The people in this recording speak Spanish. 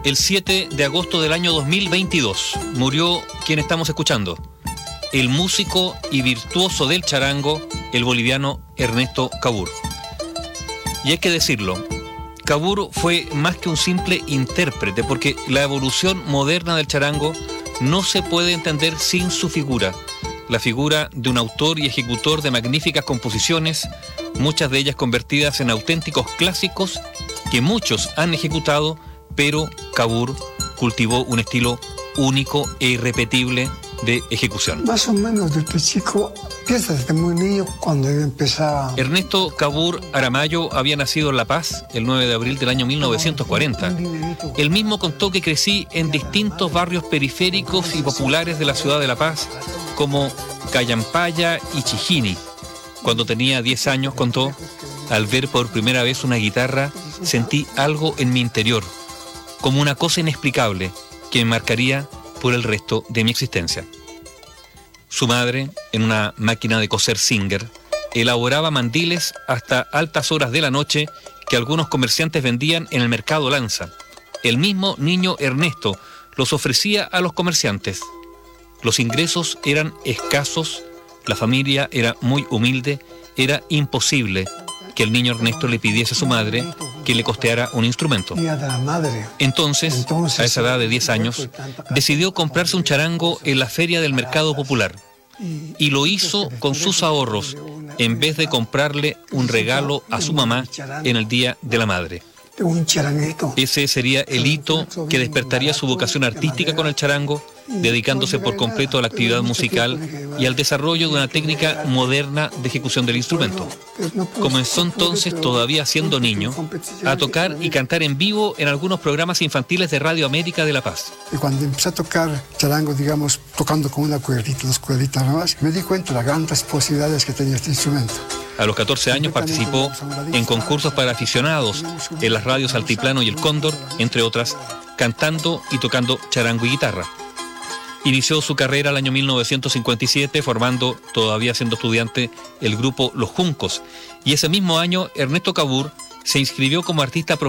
El 7 de agosto del año 2022 murió quien estamos escuchando, el músico y virtuoso del charango, el boliviano Ernesto Cabur. Y hay que decirlo, Cabur fue más que un simple intérprete, porque la evolución moderna del charango no se puede entender sin su figura, la figura de un autor y ejecutor de magníficas composiciones, muchas de ellas convertidas en auténticos clásicos que muchos han ejecutado, pero Cabur cultivó un estilo único e irrepetible de ejecución. Más o menos desde chico, empieza desde muy niño cuando yo empezaba. Ernesto Cabur Aramayo había nacido en La Paz el 9 de abril del año 1940. Él mismo contó que crecí en distintos barrios periféricos y populares de la ciudad de La Paz, como Callampaya y Chijini. Cuando tenía 10 años, contó, al ver por primera vez una guitarra, sentí algo en mi interior, como una cosa inexplicable que me marcaría por el resto de mi existencia. Su madre, en una máquina de coser Singer, elaboraba mandiles hasta altas horas de la noche que algunos comerciantes vendían en el mercado Lanza. El mismo niño Ernesto los ofrecía a los comerciantes. Los ingresos eran escasos, la familia era muy humilde, era imposible que el niño Ernesto le pidiese a su madre que le costeara un instrumento. Entonces, a esa edad de 10 años, decidió comprarse un charango en la feria del Mercado Popular. Y lo hizo con sus ahorros, en vez de comprarle un regalo a su mamá en el Día de la Madre. Ese sería el hito que despertaría su vocación artística con el charango, dedicándose por completo a la actividad musical y al desarrollo de una técnica moderna de ejecución del instrumento. Comenzó entonces, todavía siendo niño, a tocar y cantar en vivo en algunos programas infantiles de Radio América de La Paz. Y cuando empecé a tocar charango, digamos, tocando con una cuerdita, 2 cuerditas nomás, me di cuenta de las grandes posibilidades que tenía este instrumento. A los 14 años participó en concursos para aficionados en las radios Altiplano y El Cóndor, entre otras, cantando y tocando charango y guitarra. Inició su carrera el año 1957 formando, todavía siendo estudiante, el grupo Los Juncos, y ese mismo año Ernesto Cabur se inscribió como artista profesional